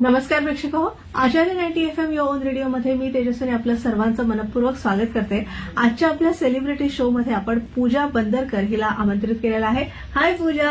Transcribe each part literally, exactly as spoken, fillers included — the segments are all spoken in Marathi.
नमस्कार प्रेक्षक हो, आचार्य नाईन्टी एफ एम योन रेडिओ मध्ये मी तेजस्विनी आपलं सर्वांचं मनपूर्वक स्वागत करते. आजच्या आपल्या सेलिब्रिटी शो मध्ये आपण पूजा बंदरकर हिला आमंत्रित केलेलं आहे. हाय पूजा.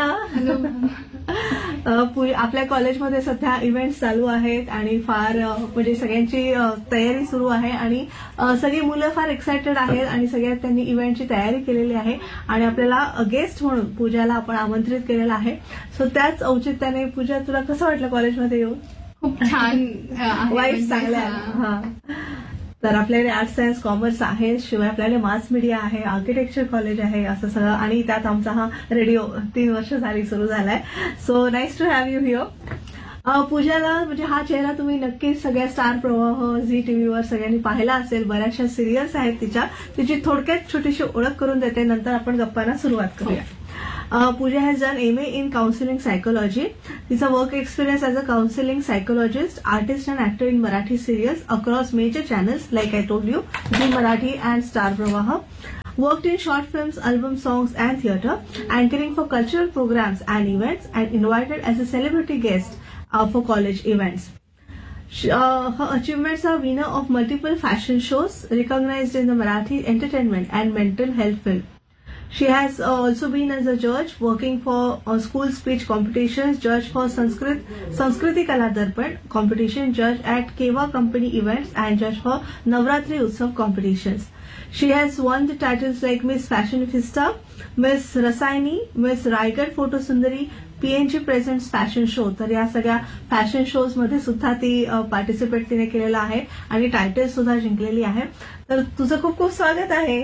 आपल्या कॉलेजमध्ये सध्या इव्हेंट्स चालू आहेत आणि फार म्हणजे सगळ्यांची तयारी सुरू आहे आणि सगळी मुलं फार एक्सायटेड आहेत आणि सगळ्यात त्यांनी इव्हेंटची तयारी केलेली आहे आणि आपल्याला गेस्ट म्हणून पूजाला आपण आमंत्रित केलेलं आहे. सो त्याच औचित्याने पूजा, तुला कसं वाटलं कॉलेजमध्ये येऊन? खूप छान, वाईट चांगलं आहे. तर आपल्याकडे आर्ट्स सायन्स कॉमर्स आहे, शिवाय आपल्याकडे मास मीडिया आहे, आर्किटेक्चर कॉलेज आहे, असं सगळं. आणि त्यात आमचा हा रेडिओ तीन वर्ष झाली सुरू झालाय. So nice to have you here. पूजाला म्हणजे हा चेहरा तुम्ही नक्कीच सगळ्या स्टार प्रवाह, झी टीव्हीवर सगळ्यांनी पाहिला असेल. बऱ्याचशा सिरियल्स आहेत तिच्या. तिची थोडक्यात छोटीशी ओळख करून देते, नंतर आपण गप्पांना सुरुवात करूया. Uh, Pooja has done M A in counseling psychology. It's a work experience as a counseling psychologist, artist and actor in Marathi serials across major channels like I told you, Zee Marathi and Star Pravaha. Worked in short films, album songs and theatre, anchoring for cultural programs and events, and invited as a celebrity guest uh, for college events. She, uh, her achievements are winner of multiple fashion shows, recognized in the Marathi entertainment and mental health field. She has uh, also been as a judge working for uh, school speech competitions, judge for Sanskrit Sanskriti Kala Darpan competition, judge at Keva company events, and judge for Navratri Utsav competitions. She has won the titles like Miss Fashionista, Miss Rasayani, Miss Raigad Photo Sundari, P N G presents fashion show. तर या सगळ्या फॅशन शोज मध्ये सुद्धा ती पार्टिसिपेट तिने केलेला आहे आणि टायटल सुद्धा जिंकलेली आहे. तर तुझं खूप खूप स्वागत आहे.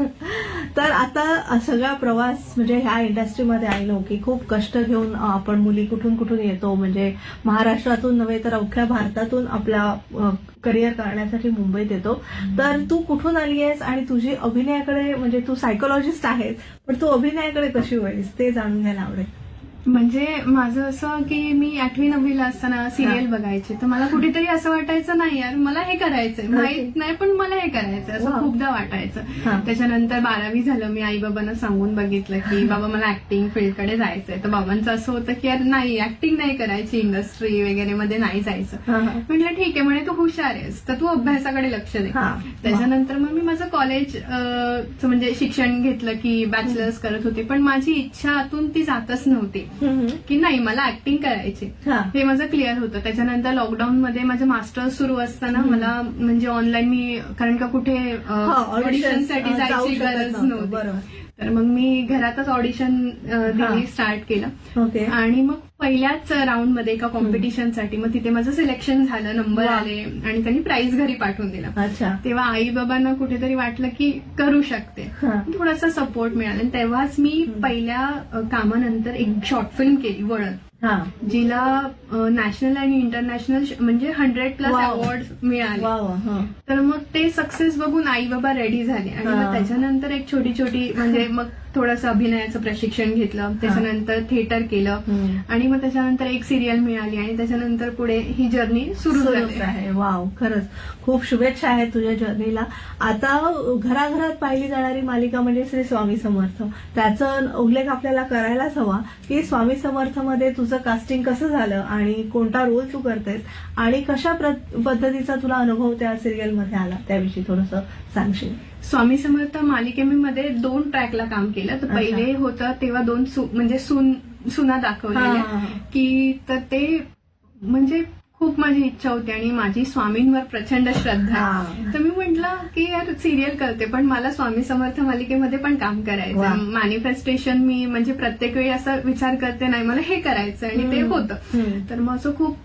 तर आता सगळा प्रवास म्हणजे ह्या इंडस्ट्रीमध्ये आलो की खूप कष्ट घेऊन आपण मुली कुठून कुठून येतो, म्हणजे महाराष्ट्रातून नव्हे तर अवघ्या भारतातून आपला करिअर करण्यासाठी मुंबईत येतो. तर तू कुठून आली आहेस आणि तुझी अभिनयाकडे, म्हणजे तू सायकोलॉजिस्ट आहेस पण तू अभिनयाकडे कशी वळलीस ते जाणून घ्यायला आवडेल. म्हणजे माझं असं की मी आठवी नववीला असताना सिरियल बघायचे, तर मला कुठेतरी असं वाटायचं नाही यार मला हे करायचंय, माहित नाही पण मला हे करायचं असं खूपदा वाटायचं. त्याच्यानंतर बारावी झालं, मी आई बाबांना सांगून बघितलं की बाबा मला ऍक्टिंग फील्डकडे जायचंय. तर बाबांचं असं होतं की यार नाही, ऍक्टिंग नाही करायची, इंडस्ट्री वगैरे मध्ये नाही जायचं. म्हटलं ठीक आहे, म्हणे तू हुशार आहेस तर तू अभ्यासाकडे लक्ष दे. त्याच्यानंतर मग मी माझं कॉलेज म्हणजे शिक्षण घेतलं की बॅचलर्स करत होते, पण माझी इच्छा आतून ती जातच नव्हती की नाही मला ऍक्टिंग करायची, हे माझं क्लिअर होतं. त्याच्यानंतर लॉकडाऊन मध्ये माझं मास्टर्स सुरू असताना मला म्हणजे ऑनलाईन मी, कारण का कुठे ऑडिशनसाठी जायची गरज नव्हती, तर मग मी घरातच ऑडिशन दिली स्टार्ट केलं. आणि मग पहिल्याच राऊंड मध्ये एका कॉम्पिटिशनसाठी मग तिथे माझं सिलेक्शन झालं, नंबर आले आणि त्यांनी प्राइज घरी पाठवून दिला. तेव्हा आई बाबांना कुठेतरी वाटलं की करू शकते, थोडासा सपोर्ट मिळाला. आणि तेव्हाच मी पहिल्या कामानंतर एक शॉर्ट फिल्म केली, वळण, जिला नॅशनल आणि इंटरनॅशनल म्हणजे हंड्रेड प्लस अवॉर्ड मिळाले. तर मग ते सक्सेस बघून आई बाबा रेडी झाले आणि मग त्याच्यानंतर एक छोटी छोटी म्हणजे मग थोडंसं अभिनयाचं प्रशिक्षण घेतलं, त्याच्यानंतर थिएटर केलं आणि मग त्याच्यानंतर एक सिरियल मिळाली आणि त्याच्यानंतर पुढे ही जर्नी सुरू झाली आहे. वाव, खरंच खूप शुभेच्छा आहेत तुझ्या जर्नीला. आता घराघरात पाहिली जाणारी मालिका म्हणजे श्री स्वामी समर्थ, त्याचा उल्लेख आपल्याला करायलाच हवा की स्वामी समर्थ मध्ये तुझं कास्टिंग कसं झालं आणि कोणता रोल तू करतेस आणि कशा पद्धतीचा तुला अनुभव त्या सिरियलमध्ये आला, त्याविषयी थोडंसं सांगशील. स्वामी समर्थ मालिकेमध्ये दोन ट्रॅकला काम केलं. तर पहिले होतं तेव्हा दोन म्हणजे सून सुना दाखवलेल्या की, तर ते म्हणजे खूप माझी इच्छा होती आणि माझी स्वामींवर प्रचंड श्रद्धा. तर मी म्हंटल की यार सिरियल करते पण मला स्वामी समर्थ मालिकेमध्ये पण काम करायचं. मॅनिफेस्टेशन मी म्हणजे प्रत्येक वेळी असा विचार करते नाही मला हे करायचं आणि ते होतं. तर मग असं खूप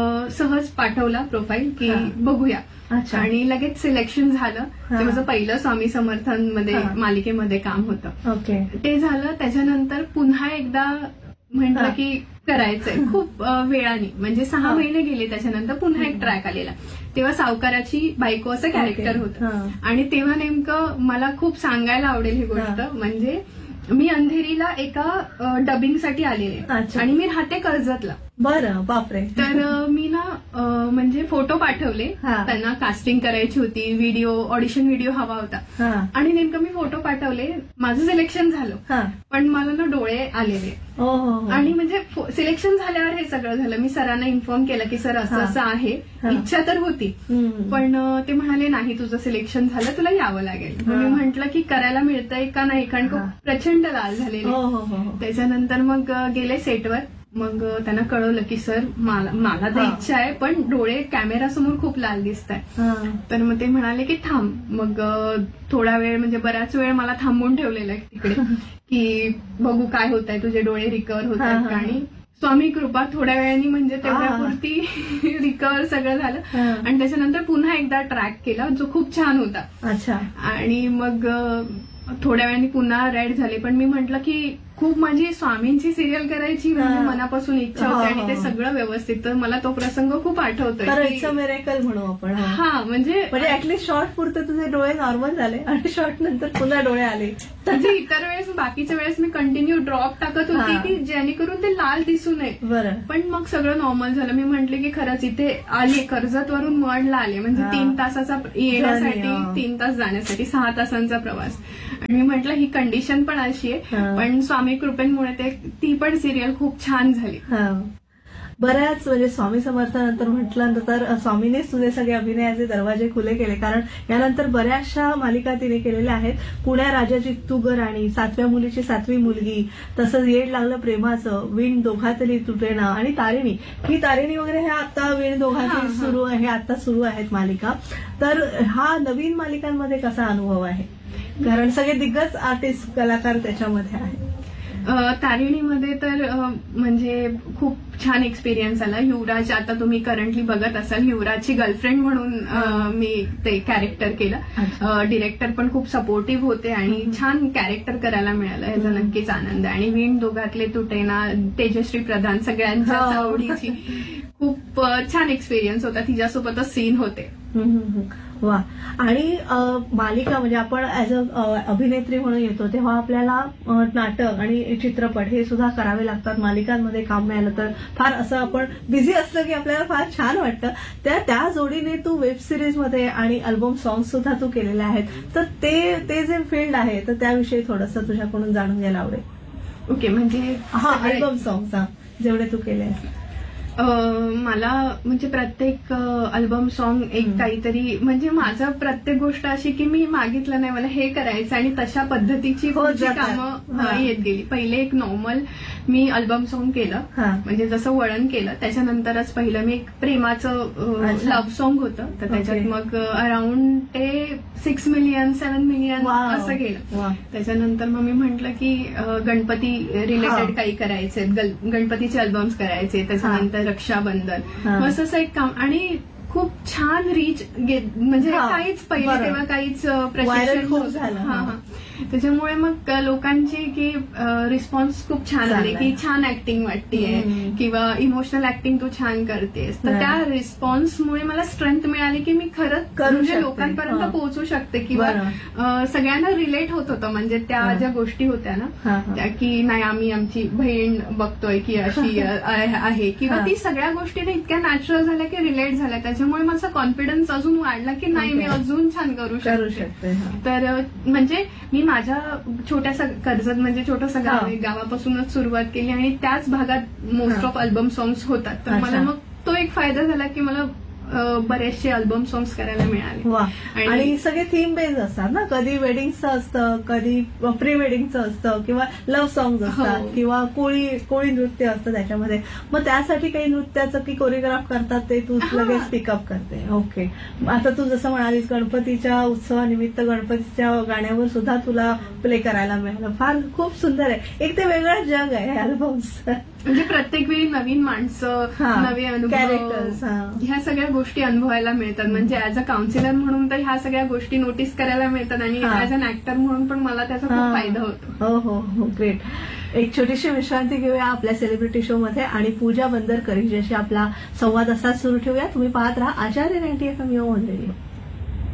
सहज पाठवला प्रोफाईल की बघूया आणि लगेच सिलेक्शन झालं. ते माझं पहिलं स्वामी समर्थांमध्ये मालिकेमध्ये काम होतं. ते झालं. त्याच्यानंतर पुन्हा एकदा म्हटलं की करायचंय खूप वेळाने, म्हणजे सहा महिने गेले. त्याच्यानंतर पुन्हा एक ट्रॅक आलेला, तेव्हा सावकाराची बायको असं कॅरेक्टर होतं आणि तेव्हा नेमकं मला खूप सांगायला आवडेल ही गोष्ट. म्हणजे मी अंधेरीला एका डबिंगसाठी आलेले आणि मी राहते कर्जतला. बरं, बापरे. तर अ, मी ना अ, म्हणजे फोटो पाठवले, हा. त्यांना कास्टिंग करायची होती, व्हिडिओ ऑडिशन व्हिडिओ हवा होता हा आणि नेमकं मी फोटो पाठवले, माझं सिलेक्शन झालं, हा पण मला ना डोळे आलेले. हो हो हो. आणि म्हणजे सिलेक्शन झाल्यावर हे सगळं झालं. मी सरांना इन्फॉर्म केलं की सर असं हा. असं आहे, हा. इच्छा तर होती, हम्म. पण अ, ते म्हणाले नाही तुझं सिलेक्शन झालं, तुला यावं लागेल. मग मी हा. म्हटलं की करायला मिळतंय का नाही, कारण खूप हा. प्रचंड लाल झालेले. हो हो हो हो. त्याच्यानंतर मग अ, गेले सेटवर. मग अ, त्यांना कळवलं की सर मला मला तर हा. इच्छा आहे, पण डोळे कॅमेरासमोर खूप लाल दिसत आहे. हा. तर मग ते म्हणाले की थांब. मग अ, थोडा वेळ म्हणजे बराच वेळ मला थांबून ठेवलेलं आहे तिकडे की बघू काय होत आहे, तुझे डोळे रिकवर होत हा, आहेत हा, का. आणि स्वामी कृपा थोड्या वेळाने म्हणजे तेवढ्या हा. पुरती रिकवर सगळं झालं. हा. आणि त्याच्यानंतर पुन्हा एकदा ट्रॅक केला जो खूप छान होता. अच्छा. आणि मग अ, थोड्या वेळाने पुन्हा रेड झाले, पण मी म्हटलं की खूप माझी स्वामींची सिरियल करायची म्हणजे हा. मनापासून इच्छा हो, होती हो. आणि ते सगळं व्यवस्थित. तर मला तो प्रसंग खूप आठवतोय खरं की- इट्स अ मिरेकल म्हणू आपण. हा. हा म्हणजे म्हणजे ऍटलीस्ट शॉर्ट पुरते तुझे डोळे नॉर्मल झाले आणि शॉर्ट नंतर पुन्हा डोळे आले. म्हणजे इतर वेळेस बाकीच्या वेळेस मी कंटिन्यू ड्रॉप टाकत होती हा. की जेणेकरून ते लाल दिसू नये. बरं. पण मग सगळं नॉर्मल झालं. मी म्हटले की खरंच इथे आले, कर्जत वरून मडला आले, म्हणजे हा. तीन तासाचा येण्यासाठी, Journey, हा. तीन तास जाण्यासाठी, सहा तासांचा प्रवास. आणि मी म्हटलं ही कंडिशन पण अशी आहे, हा. पण स्वामी कृपेमुळे ते ती पण सिरियल खूप छान झाली. हा. बऱ्याच म्हणजे स्वामी समर्थानंतर म्हटलं तर स्वामीनेच तुझे सगळे अभिनयाचे दरवाजे खुले केले, कारण यानंतर बऱ्याचशा मालिका तिने केलेल्या आहेत. पुण्या राजाची तू ग राणी, सातव्या मुलीची सातवी मुलगी, तसंच येड लागलं प्रेमाचं, विण दोघातली तुटेना आणि तारिणी. ही तारिणी वगैरे हे आता विण हा, दोघातली हा. सुरू आहे, आता सुरू आहेत मालिका. तर हा नवीन मालिकांमध्ये कसा अनुभव आहे, कारण सगळे दिग्गज आर्टिस्ट कलाकार त्याच्यामध्ये आहेत. अ, तारिणीमध्ये तर अ, म्हणजे खूप छान एक्सपिरियन्स आला. युवराज आता तुम्ही करंटली बघत असाल, युवराजची गर्लफ्रेंड म्हणून अ, मी ते कॅरेक्टर केलं. डिरेक्टर पण खूप सपोर्टिव्ह होते आणि छान कॅरेक्टर करायला मिळालं, याचा नक्कीच आनंद आहे. आणि विण दोघातले तुटेना, तेजश्री प्रधान सगळ्यांच्या हो. आवडीची खूप अ, छान एक्सपिरियन्स होता. तिच्यासोबतच सीन होते. हम्म, हम्म. वा. आणि अ, मालिका म्हणजे आपण ऍज अ अभिनेत्री म्हणून येतो तेव्हा आपल्याला अ, नाटक आणि चित्रपट हे सुद्धा करावे लागतात. मालिकांमध्ये काम मिळालं तर फार असं आपण बिझी असलं की आपल्याला फार छान वाटतं. त्या त्या जोडीने तू वेब सिरीज मध्ये आणि अल्बम सॉंग सुद्धा तू केलेले आहेत. तर ते ते जे फील्ड आहे तर त्याविषयी थोडंसं तुझ्याकडून जाणून घ्यायला आवडेल. ओके, म्हणजे हा, सगळे- अल्बम सॉंग जेवढे तू केले आहेत. अ, मला म्हणजे प्रत्येक अल्बम सॉन्ग एक हम्म. काहीतरी, म्हणजे माझं प्रत्येक गोष्ट अशी की मी मागितलं नाही, मला हे करायचं आणि तशा पद्धतीची हो, पुढची जातात. कामं हा. अ, येत गेली. पहिले एक नॉर्मल मी अल्बम सॉन्ग केलं, हा. म्हणजे जसं वळण केलं. त्याच्यानंतरच पहिलं मी एक प्रेमाचं अच्छा. लव्ह सॉन्ग होतं, तर त्याच्यात ओके. मग अराउंड ते six million seven million wow. असं गेलं. वा. त्याच्यानंतर मग मी म्हटलं की अ, गणपती हा. रिलेटेड काही करायचे, गणपतीचे अल्बम्स करायचे. त्याच्यानंतर रक्षाबंधन, हा. मग असं एक काम. आणि खूप छान रीच म्हणजे हा. काहीच पहिले बरं. तेव्हा काहीच अ, Viral प्रशिक्षण खूप नव्हतं. झालं. हा, हा. त्याच्यामुळे मग अ, लोकांची की रिस्पॉन्स खूप छान आले चांगलं की छान ऍक्टिंग वाटतेय हम्म. किंवा इमोशनल ऍक्टिंग तू छान करतेस. तर हा. त्या रिस्पॉन्समुळे मला स्ट्रेंथ मिळाली की मी खरंच करू म्हणजे शकते. लोकांपर्यंत हा. पोहोचू शकते किंवा बरं. अ, सगळ्यांना रिलेट होत होतं. म्हणजे त्या हा. ज्या गोष्टी होत्या ना, हा, हा. त्या की नाही आम्ही आमची बहीण बघतोय की अशी अ, आहे किंवा हा. ती सगळ्या गोष्टी त्या इतक्या नॅचरल झाल्या की रिलेट झाल्या. त्याच्यामुळे माझा कॉन्फिडन्स अजून वाढला की नाही मी Okay. अजून छान करू करू शकते. शकते. हा. तर अ, म्हणजे मी माझ्या छोट्याशा कर्जत म्हणजे छोटंसं गाव हा. आहे, गावापासूनच सुरुवात केली आणि त्याच भागात मोस्ट हा. ऑफ अल्बम सॉंग्स होतात. तर अच्छा. मला मग तो एक फायदा झाला की मला अ, बरेचसे अल्बम सॉंग्स करायला मिळाले. वा. आणि- आणि सगळे थीम बेस्ड असतात ना, कधी वेडिंगचं असतं, कधी प्री वेडिंगचं असतं किंवा लव्ह सॉंग्स असतात हो. किंवा कोळी कोळी नृत्य असतं त्याच्यामध्ये. मग त्यासाठी काही नृत्याचं की कोरिओग्राफ करतात ते तू हा. लगेच पिकअप करते. ओके. आता तू जसं म्हणालीस गणपतीच्या उत्सवानिमित्त गणपतीच्या गाण्यावर सुद्धा तुला प्ले करायला मिळालं. फार खूप सुंदर आहे. एक ते वेगळं जग आहे अल्बम्स. म्हणजे प्रत्येक वेळी नवीन माणसं, हा. नवे अनुभव, Characters, हा. ह्या सगळ्या गोष्टी अनुभवायला मिळतात. म्हणजे ऍज अ काउन्सिलर म्हणून तर ह्या सगळ्या गोष्टी नोटीस करायला मिळतात आणि हा. ऍज अन ऍक्टर म्हणून पण मला त्याचा खूप हा. फायदा होतो. हो हो हो, ग्रेट. एक छोटीशी विश्रांती घेऊया आपल्या सेलिब्रिटी शो मध्ये आणि पूजा बंदरकर हिच्याशी आपला संवाद असाच सुरू ठेवूया. तुम्ही पाहत राहा आचार्य नाईन्टी एफ एम रेडिओ.